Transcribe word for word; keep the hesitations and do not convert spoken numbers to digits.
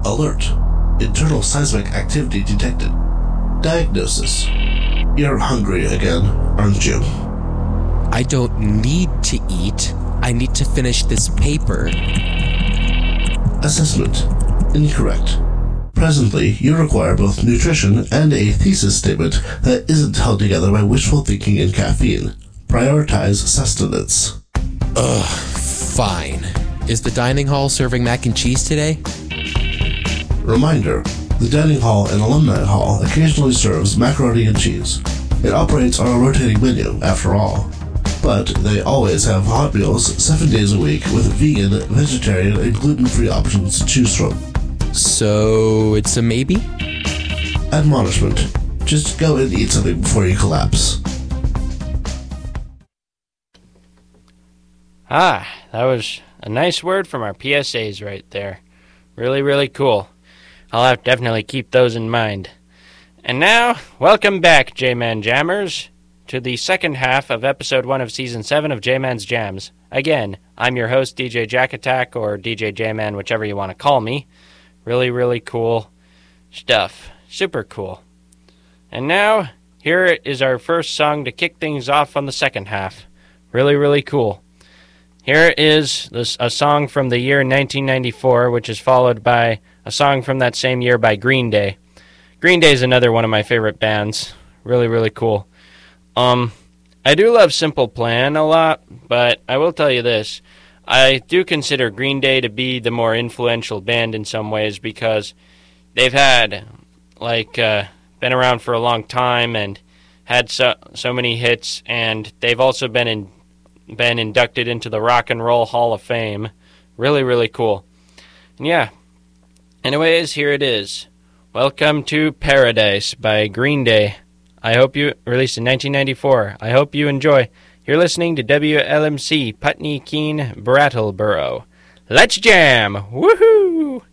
Alert. Internal seismic activity detected. Diagnosis. You're hungry again, aren't you? I don't need to eat. I need to finish this paper. Assessment. Incorrect. Presently, you require both nutrition and a thesis statement that isn't held together by wishful thinking and caffeine. Prioritize sustenance. Ugh, fine. Is the dining hall serving mac and cheese today? Reminder, the dining hall and alumni hall occasionally serves macaroni and cheese. It operates on a rotating menu, after all. But they always have hot meals seven days a week with vegan, vegetarian, and gluten-free options to choose from. So, it's a maybe? Admonishment. Just go and eat something before you collapse. Ah, that was a nice word from our P S As right there. Really, really cool. I'll have to definitely keep those in mind. And now, welcome back, J-Man Jammers, to the second half of episode one of season seven of J-Man's Jams. Again, I'm your host, D J Jack Attack, or D J J-Man, whichever you want to call me. Really, really cool stuff. Super cool. And now, here is our first song to kick things off on the second half. Really, really cool. Here is this, a song from the year nineteen ninety-four, which is followed by a song from that same year by Green Day. Green Day is another one of my favorite bands. Really, really cool. Um, I do love Simple Plan a lot, but I will tell you this. I do consider Green Day to be the more influential band in some ways because they've had, like, uh, been around for a long time and had so so many hits, and they've also been in, been inducted into the Rock and Roll Hall of Fame. Really, really cool. And yeah. Anyways, here it is. Welcome to Paradise by Green Day. I hope you, released in nineteen ninety-four. I hope you enjoy. You're listening to W L M C, Putney Keene, Brattleboro. Let's jam! Woohoo!